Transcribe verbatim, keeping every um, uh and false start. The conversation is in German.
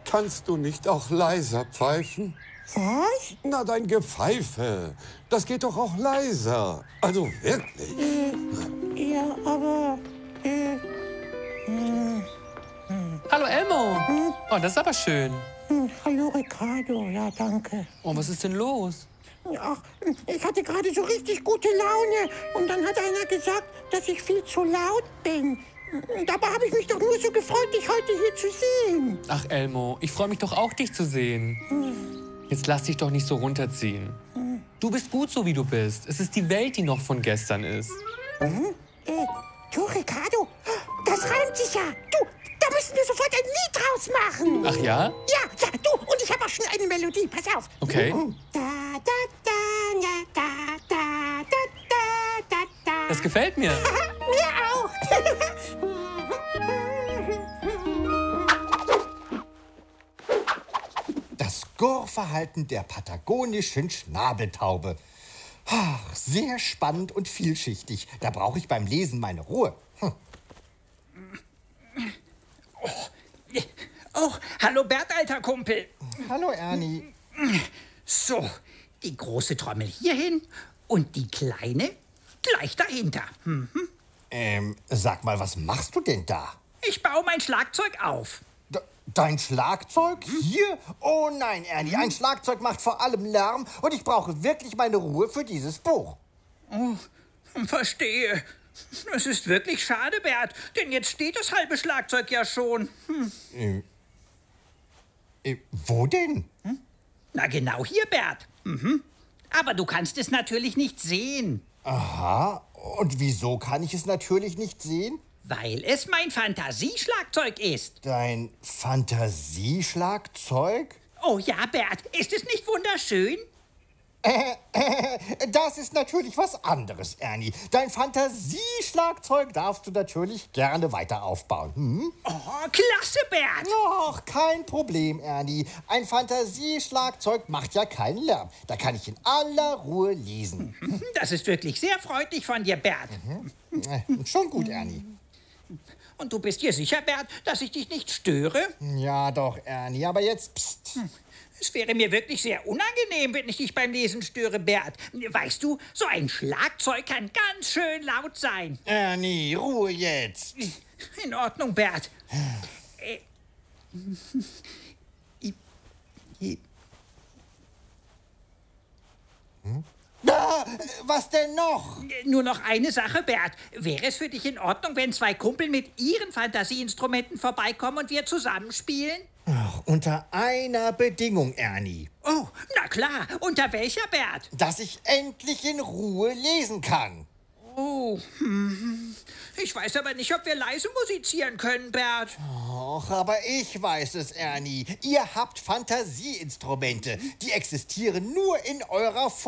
Kannst du nicht auch leiser pfeifen? Was? Na, dein Gepfeife. Das geht doch auch leiser. Also wirklich. Äh, ja, aber... Äh, äh, Hallo Elmo. Hm? Oh, das ist aber schön. hm, hallo, Ricardo. Ja, danke. Oh, was ist denn los? Ach, ich hatte gerade so richtig gute Laune. Und dann hat einer gesagt, dass ich viel zu laut bin. Dabei habe ich mich doch nur so gefreut, dich heute hier zu sehen. Ach Elmo, ich freue mich doch auch, dich zu sehen. Jetzt lass dich doch nicht so runterziehen. Du bist gut, so wie du bist. Es ist die Welt, die noch von gestern ist. Mhm. Äh, du, Ricardo, das reimt sich ja. Du, da müssen wir sofort ein Lied draus machen. Ach ja? Ja, ja, du, und ich habe auch schon eine Melodie. Pass auf. Okay. Da, da, da, da, da, da, da, da, da. Das gefällt mir. Mir auch. Das Gurrverhalten der patagonischen Schnabeltaube. Ach, sehr spannend und vielschichtig. Da brauche ich beim Lesen meine Ruhe. Hm. Oh, oh, hallo Bert, alter Kumpel. Hallo Ernie. So, die große Trommel hierhin und die kleine gleich dahinter. Mhm. Ähm, sag mal, was machst du denn da? Ich baue mein Schlagzeug auf. De dein Schlagzeug? Hier? Oh nein, Ernie, ein Schlagzeug macht vor allem Lärm und ich brauche wirklich meine Ruhe für dieses Buch. Oh, verstehe. Es ist wirklich schade, Bert, denn jetzt steht das halbe Schlagzeug ja schon. Hm. Äh, äh, wo denn? Hm? Na genau hier, Bert. Mhm. Aber du kannst es natürlich nicht sehen. Aha, und wieso kann ich es natürlich nicht sehen? Weil es mein Fantasieschlagzeug ist. Dein Fantasieschlagzeug? Oh ja, Bert, ist es nicht wunderschön? Äh, äh, das ist natürlich was anderes, Ernie. Dein Fantasieschlagzeug darfst du natürlich gerne weiter aufbauen. Hm? Oh, klasse, Bert! Ach, kein Problem, Ernie. Ein Fantasieschlagzeug macht ja keinen Lärm. Da kann ich in aller Ruhe lesen. Das ist wirklich sehr freundlich von dir, Bert. Mhm. Äh, schon gut, Ernie. Und du bist dir sicher, Bert, dass ich dich nicht störe? Ja, doch, Ernie. Aber jetzt, pst. Es wäre mir wirklich sehr unangenehm, wenn ich dich beim Lesen störe, Bert. Weißt du, so ein Schlagzeug kann ganz schön laut sein. Ernie, Ruhe jetzt. In Ordnung, Bert. äh. Hm? Ah, was denn noch? Nur noch eine Sache, Bert. Wäre es für dich in Ordnung, wenn zwei Kumpel mit ihren Fantasieinstrumenten vorbeikommen und wir zusammenspielen? Ach, unter einer Bedingung, Ernie. Oh, na klar. Unter welcher, Bert? Dass ich endlich in Ruhe lesen kann. Oh, hm. Ich weiß aber nicht, ob wir leise musizieren können, Bert. Och, aber ich weiß es, Ernie. Ihr habt Fantasieinstrumente. Die existieren nur in eurer Vorstellung.